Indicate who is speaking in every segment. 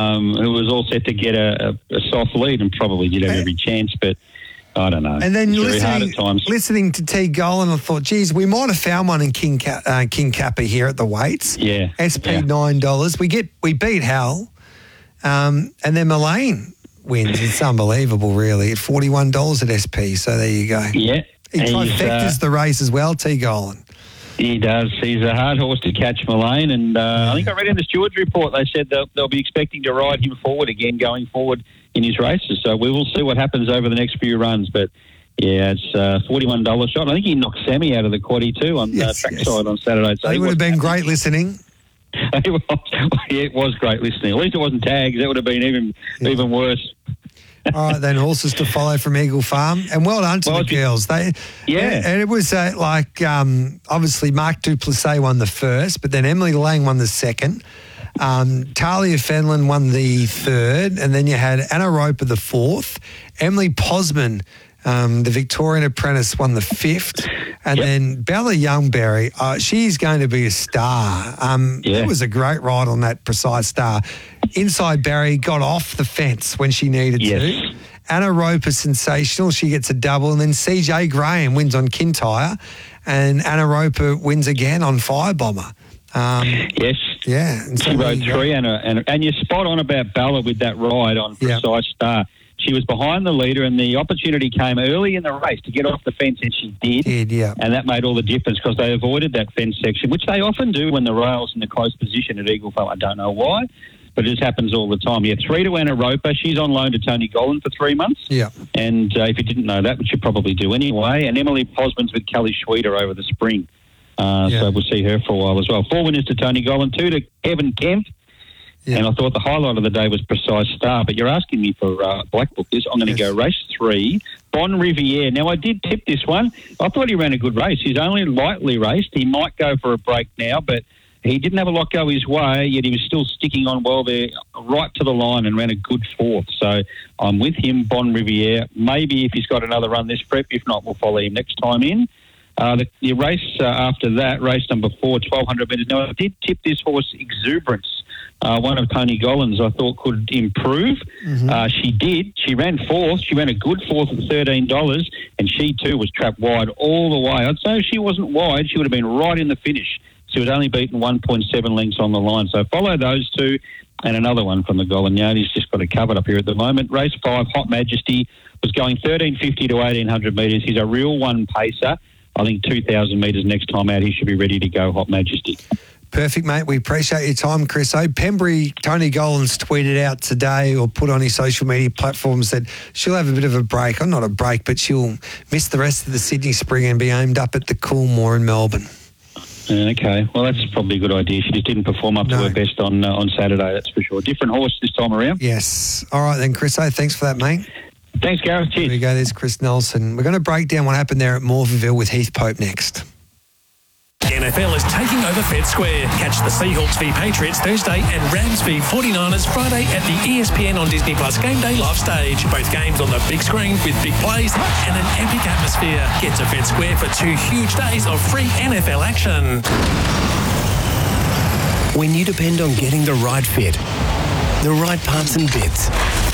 Speaker 1: who was all set to get a soft lead and probably did have every chance, but I don't know.
Speaker 2: And then
Speaker 1: it's very hard at times.
Speaker 2: listening to T. Golan, I thought, geez, we might have found one in King Kappa here at the weights.
Speaker 1: Yeah.
Speaker 2: SP $9. We beat Hal, and then Mullane wins. It's unbelievable, really, at $41 at SP. So there you go.
Speaker 1: Yeah.
Speaker 2: He trifectas the race as well, T. Golan.
Speaker 1: He does. He's a hard horse to catch, Mullane, and I think I read in the stewards report they said they'll be expecting to ride him forward again going forward in his races. So we will see what happens over the next few runs. But, yeah, it's a $41 shot. I think he knocked Sammy out of the quaddie too on trackside on Saturday. So
Speaker 2: it would have been great listening.
Speaker 1: It was great listening. At least it wasn't tags. That would have been even worse.
Speaker 2: All right, then horses to follow from Eagle Farm, and well done to the girls. And it was obviously Mark Duplessis won the first, but then Emily Lang won the second. Talia Fenlon won the third, and then you had Anna Roper the fourth. Emily Posman, the Victorian apprentice, won the fifth, and then Bella Youngberry. She's going to be a star. It was a great ride on that Precise Star. Inside Barry got off the fence when she needed to. Anna Roper, sensational. She gets a double. And then CJ Graham wins on Kintyre. And Anna Roper wins again on Firebomber.
Speaker 1: Yes.
Speaker 2: Yeah. And
Speaker 1: she rode three. And you're spot on about Bella with that ride on Precise Star. She was behind the leader, and the opportunity came early in the race to get off the fence, and she did. And that made all the difference because they avoided that fence section, which they often do when the rail's in the close position at Eagle Farm. I don't know why, but it just happens all the time. 3 to Anna Roper. She's on loan to Tony Golan for 3 months. And if you didn't know that, which you probably do anyway. And Emily Posman's with Kelly Schweeder over the spring. So we'll see her for a while as well. 4 winners to Tony Golan, 2 to Evan Kemp. And I thought the highlight of the day was Precise Star. But you're asking me for Black Book this. I'm going to go race 3, Bon Riviere. Now, I did tip this one. I thought he ran a good race. He's only lightly raced. He might go for a break now, but he didn't have a lot go his way, yet he was still sticking on well there right to the line and ran a good fourth. So I'm with him, Bon Riviere. Maybe if he's got another run this prep. If not, we'll follow him next time in. The race after that, race number 4, 1,200 metres. Now, I did tip this horse Exuberance. One of Tony Golan's I thought could improve. She did. She ran fourth. She ran a good fourth at $13, and she too was trapped wide all the way. I'd say if she wasn't wide, she would have been right in the finish. She was only beaten 1.7 lengths on the line. So follow those two, and another one from the Golan Yard. He's just got it covered up here at the moment. Race 5, Hot Majesty, was going 1,350 to 1,800 metres. He's a real one pacer. I think 2,000 metres next time out, he should be ready to go, Hot Majesty.
Speaker 2: Perfect, mate. We appreciate your time, Chris. Pembury, Tony Golan's tweeted out today or put on his social media platforms that she'll have a bit of a break. Or not a break, but she'll miss the rest of the Sydney Spring and be aimed up at the Coolmore in Melbourne.
Speaker 1: Okay. Well, that's probably a good idea. She just didn't perform up to her best on Saturday, that's for sure. Different horse this time around.
Speaker 2: Yes. All right then, Chris. Thanks for that, mate.
Speaker 1: Thanks, Gareth. Cheers.
Speaker 2: There we go. There's Chris Nelson. We're going to break down what happened there at Morphettville with Heath Pope next.
Speaker 3: NFL is taking over Fed Square. Catch the Seahawks v Patriots Thursday and Rams v 49ers Friday at the ESPN on Disney Plus Game Day live stage. Both games on the big screen with big plays and an epic atmosphere. Get to Fed Square for 2 huge days of free NFL action.
Speaker 4: When you depend on getting the right fit, the right parts and bits.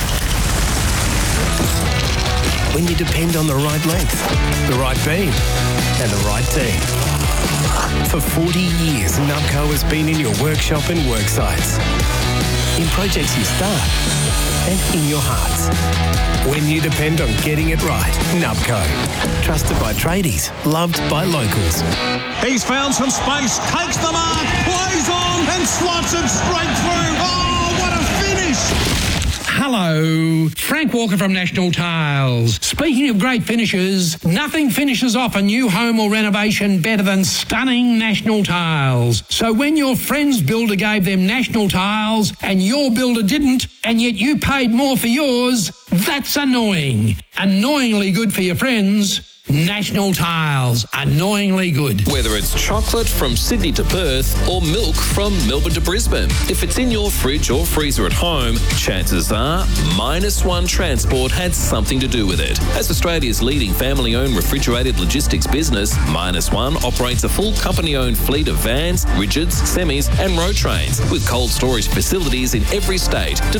Speaker 4: When you depend on the right length, the right beam, and the right team. For 40 years, Nubco has been in your workshop and work sites, in projects you start, and in your hearts. When you depend on getting it right, Nubco. Trusted by tradies, loved by locals.
Speaker 5: He's found some space, takes the mark, plays on, and slots it straight through. Oh, what a finish!
Speaker 6: Hello, Frank Walker from National Tiles. Speaking of great finishes, nothing finishes off a new home or renovation better than stunning National Tiles. So when your friend's builder gave them National Tiles and your builder didn't, and yet you paid more for yours, that's annoying. Annoyingly good for your friends. National Tiles, annoyingly good.
Speaker 7: Whether it's chocolate from Sydney to Perth or milk from Melbourne to Brisbane, if it's in your fridge or freezer at home, chances are -1 Transport had something to do with it. As Australia's leading family-owned refrigerated logistics business, -1 operates a full company-owned fleet of vans, rigids, semis and road trains with cold storage facilities in every state to